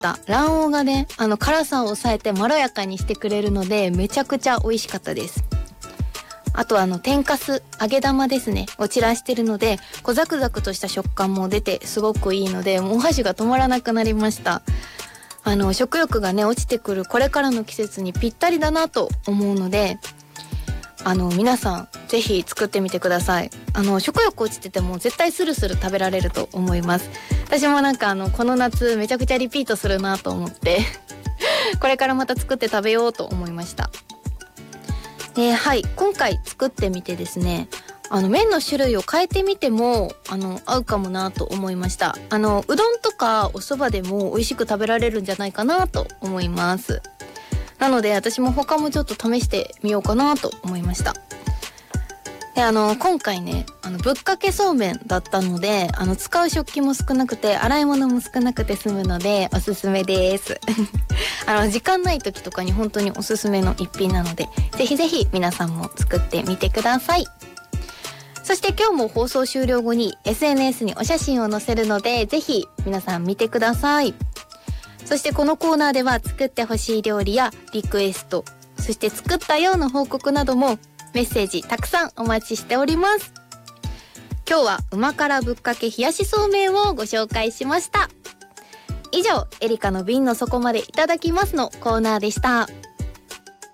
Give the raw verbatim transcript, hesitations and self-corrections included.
った卵黄がね、あの辛さを抑えてまろやかにしてくれるのでめちゃくちゃ美味しかったです。あとあの天かす揚げ玉ですねを散らしてるので、こうザクザクとした食感も出てすごくいいので、もうお箸が止まらなくなりました。あの食欲がね落ちてくるこれからの季節にぴったりだなと思うので、あの皆さんぜひ作ってみてください。あの食欲落ちてても絶対スルスル食べられると思います。私もなんかあのこの夏めちゃくちゃリピートするなと思ってこれからまた作って食べようと思いました。で、はい、今回作ってみてですね、あの麺の種類を変えてみてもあの合うかもなと思いました。あのうどんとかお蕎麦でも美味しく食べられるんじゃないかなと思います。なので私も他もちょっと試してみようかなと思いました。で、あの今回ね、あのぶっかけそうめんだったので、あの使う食器も少なくて洗い物も少なくて済むのでおすすめですあの時間ない時とかに本当におすすめの一品なので、ぜひぜひ皆さんも作ってみてください。そして今日も放送終了後に エスエヌエス にお写真を載せるので、ぜひ皆さん見てください。そしてこのコーナーでは作ってほしい料理やリクエスト、そして作ったような報告などもメッセージたくさんお待ちしております。今日は旨辛ぶっかけ冷やしそうめんをご紹介しました。以上、エリカの瓶の底までいただきますのコーナーでした。